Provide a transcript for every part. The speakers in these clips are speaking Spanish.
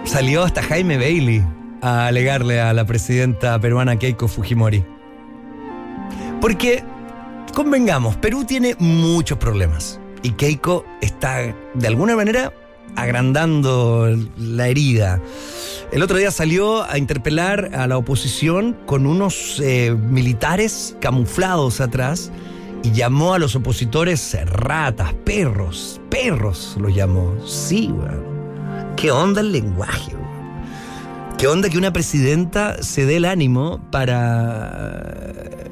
Salió hasta Jaime Bailey a alegarle a la presidenta peruana Keiko Fujimori. Porque, convengamos, Perú tiene muchos problemas. Y Keiko está, de alguna manera, agrandando la herida. El otro día salió a interpelar a la oposición con unos militares camuflados atrás y llamó a los opositores ratas, perros los llamó. Sí, weón. ¿Qué onda el lenguaje, weón? ¿Qué onda que una presidenta se dé el ánimo para...?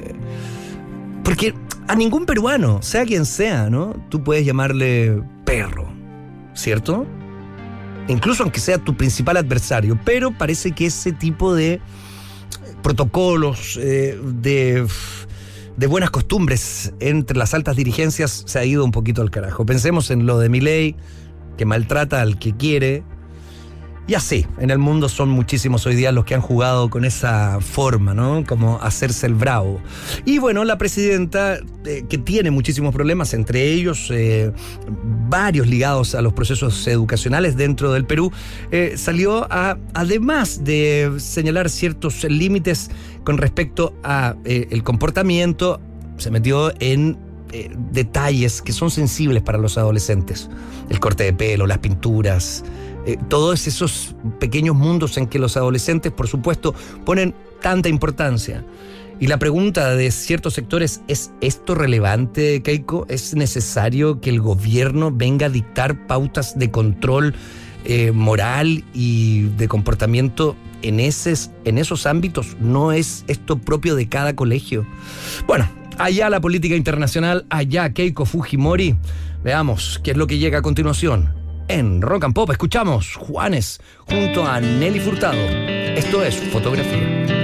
Porque a ningún peruano, sea quien sea, ¿no? Tú puedes llamarle perro, ¿cierto? Incluso aunque sea tu principal adversario, pero parece que ese tipo de protocolos, de buenas costumbres entre las altas dirigencias se ha ido un poquito al carajo. Pensemos en lo de Milei, que maltrata al que quiere. Y así, en el mundo son muchísimos hoy día los que han jugado con esa forma, ¿no? Como hacerse el bravo. Y bueno, la presidenta, que tiene muchísimos problemas, entre ellos varios ligados a los procesos educacionales dentro del Perú, salió a, además de señalar ciertos límites con respecto a el comportamiento, se metió en detalles que son sensibles para los adolescentes. El corte de pelo, las pinturas... todos esos pequeños mundos en que los adolescentes, por supuesto, ponen tanta importancia. Y la pregunta de ciertos sectores, ¿es esto relevante, Keiko? ¿Es necesario que el gobierno venga a dictar pautas de control moral y de comportamiento en esos ámbitos? ¿No es esto propio de cada colegio? Bueno, allá la política internacional, allá Keiko Fujimori. Veamos qué es lo que llega a continuación. En Rock and Pop escuchamos Juanes junto a Nelly Furtado. Esto es Fotografía.